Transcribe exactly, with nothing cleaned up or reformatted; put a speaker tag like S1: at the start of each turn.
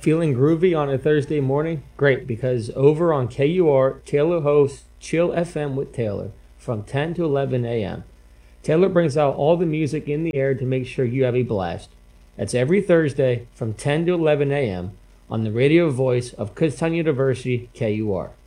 S1: Feeling groovy on a Thursday morning? Great, because over on K U R, Taylor hosts Chill F M with Taylor from ten to eleven a.m. Taylor brings out all the music in the air to make sure you have a blast. That's every Thursday from ten to eleven a.m. on the radio voice of Kutztown University, K U R.